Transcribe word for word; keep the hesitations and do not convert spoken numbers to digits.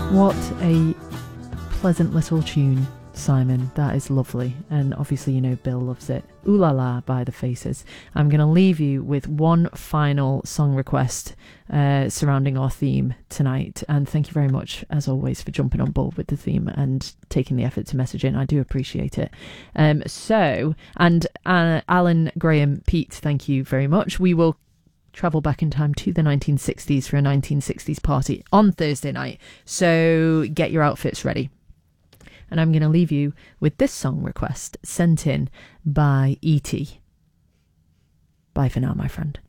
What a pleasant little tune, Simon. That is lovely. And obviously, you know, Bill loves it. Ooh La La by The Faces. I'm going to leave you with one final song request uh, surrounding our theme tonight. And thank you very much, as always, for jumping on board with the theme and taking the effort to message in. I do appreciate it. Um, so, and uh, Alan, Graham, Pete, thank you very much. We will travel back in time to the nineteen sixties for a nineteen sixties party on Thursday night. So get your outfits ready. And I'm going to leave you with this song request sent in by E T. Bye for now, my friend.